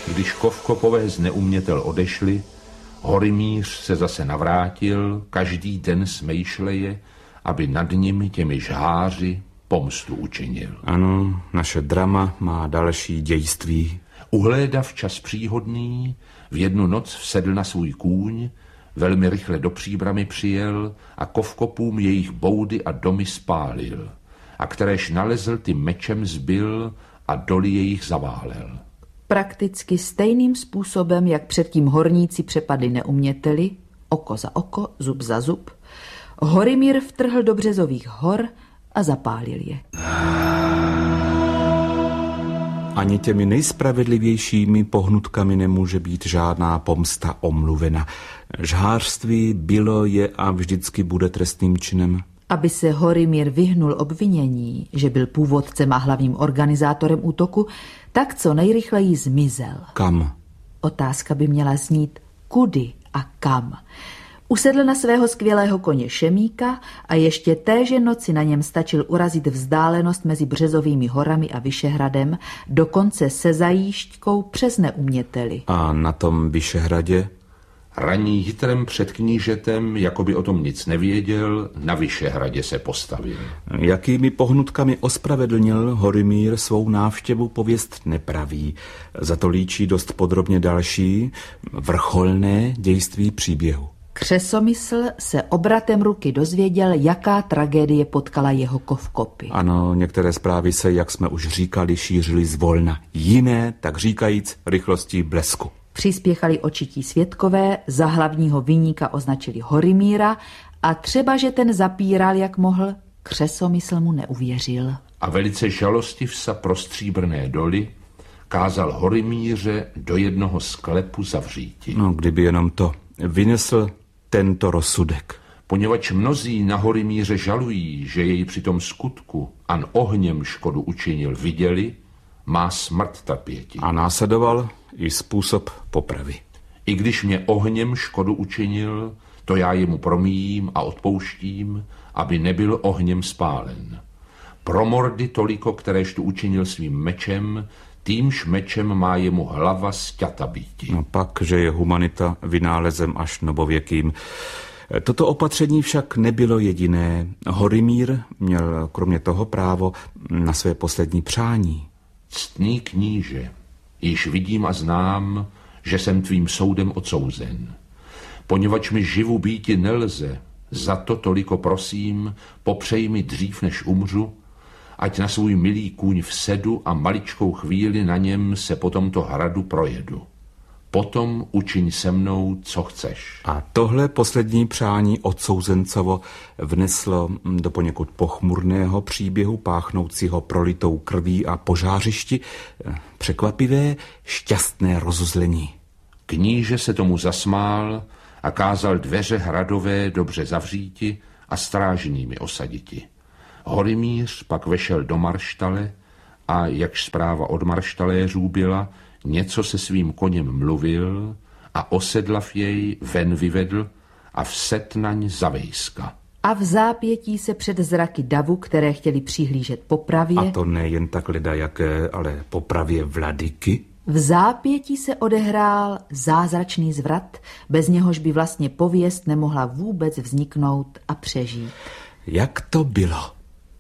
Když Kovkopové z Neumětel odešli, Horymíř se zase navrátil, každý den smejšleje, aby nad nimi těmi žháři pomstu učinil. Ano, naše drama má další dějství. Uhlédav čas příhodný, v jednu noc vsedl na svůj kůň, velmi rychle do Příbrami přijel a Kovkopům jejich boudy a domy spálil, a kteréž nalezl, ty mečem zbil a doly jejich zaválel. Prakticky stejným způsobem, jak předtím horníci přepady Neuměteli, oko za oko, zub za zub, Horymír vtrhl do Březových hor a zapálil je. Ani těmi nejspravedlivějšími pohnutkami nemůže být žádná pomsta omluvena. Žhářství bylo, je a vždycky bude trestným činem. Aby se Horymír vyhnul obvinění, že byl původcem a hlavním organizátorem útoku, tak co nejrychleji zmizel. Kam? Otázka by měla znít kudy a kam. Usedl na svého skvělého koně Šemíka a ještě téže noci na něm stačil urazit vzdálenost mezi Březovými horami a Vyšehradem, dokonce se zajížďkou přes Neuměteli. A na tom Vyšehradě? Ranní jitrem před knížetem, jako by o tom nic nevěděl, na Vyšehradě se postavil. Jakými pohnutkami ospravedlnil Horymír svou návštěvu, pověst nepraví. Za to líčí dost podrobně další, vrcholné dějství příběhu. Křesomysl se obratem ruky dozvěděl, jaká tragédie potkala jeho Kovkopy. Ano, některé zprávy se, jak jsme už říkali, šířily zvolna. Jiné, tak říkajíc, rychlostí blesku. Přispěchali očití svědkové, za hlavního viníka označili Horymíra a třeba, že ten zapíral, jak mohl, Křesomysl mu neuvěřil. A velice žalostiv sa pro stříbrné doly kázal Horymíře do jednoho sklepu zavříti. No, kdyby jenom to vynesl tento rozsudek. Poněvadž mnozí na Horymíře žalují, že jej při tom skutku an ohněm škodu učinil, viděli, má smrt trpěti. A následoval i způsob popravy. I když mě ohněm škodu učinil, to já jemu promíjím a odpouštím, aby nebyl ohněm spálen. Pro mordy toliko, kteréž tu učinil svým mečem, týmž mečem má jemu hlava sťata býti. No pak, že je humanita vynálezem až novověkým. Toto opatření však nebylo jediné. Horymír měl kromě toho právo na své poslední přání. Ctný kníže, již vidím a znám, že jsem tvým soudem odsouzen. Poněvadž mi živu býti nelze, za to toliko prosím, popřej mi dřív, než umřu, ať na svůj milý kůň vsedu a maličkou chvíli na něm se po tomto hradu projedu. Potom učiň se mnou, co chceš. A tohle poslední přání odsouzencovo vneslo do poněkud pochmurného příběhu páchnoucího prolitou krví a požářišti překvapivé, šťastné rozuzlení. Kníže se tomu zasmál a kázal dveře hradové dobře zavříti a strážnými osaditi. Horymíř pak vešel do marštale a, jakž zpráva od marštaléřů byla, něco se svým koněm mluvil a osedlav jej ven vyvedl a vsed naň zavejska. A v zápětí se před zraky davu, které chtěli přihlížet popravě... A to nejen tak ledajaké, ale popravě vladyky? V zápětí se odehrál zázračný zvrat, bez něhož by vlastně pověst nemohla vůbec vzniknout a přežít. Jak to bylo?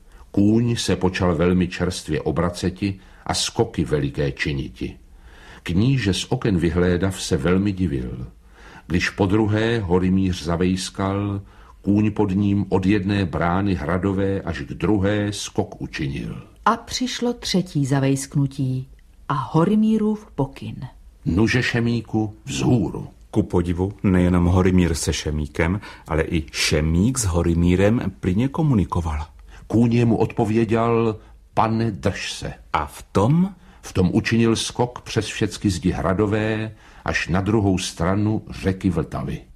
Kůň se počal velmi čerstvě obraceti a skoky veliké činiti. Kníže z oken vyhlédav se velmi divil. Když podruhé Horymíř zavejskal, kůň pod ním od jedné brány hradové až k druhé skok učinil. A přišlo třetí zavejsknutí a Horymírův pokyn. Nuže Šemíku vzhůru. Ku podivu nejenom Horymír se Šemíkem, ale i Šemík s Horymírem plyně komunikoval. Kůň mu odpověděl, pane, drž se. A v tom? V tom učinil skok přes všecky zdi hradové až na druhou stranu řeky Vltavy.